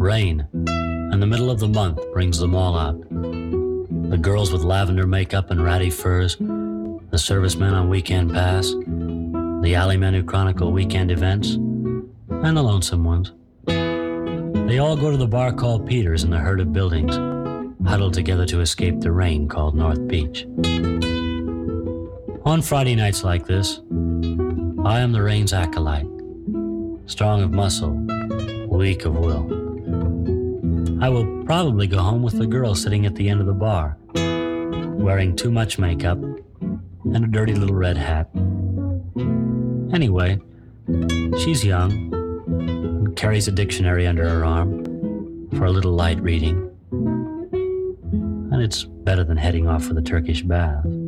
Rain, and the middle of the month brings them all out. The girls with lavender makeup and ratty furs, the servicemen on weekend pass, the alleymen who chronicle weekend events, and the lonesome ones. They all go to the bar called Peter's in the herd of buildings, huddled together to escape the rain called North Beach. On Friday nights like this, I am the rain's acolyte, strong of muscle, weak of will. I will probably go home with the girl sitting at the end of the bar, wearing too much makeup and a dirty little red hat. Anyway, she's young and carries a dictionary under her arm for a little light reading, and it's better than heading off for the Turkish bath.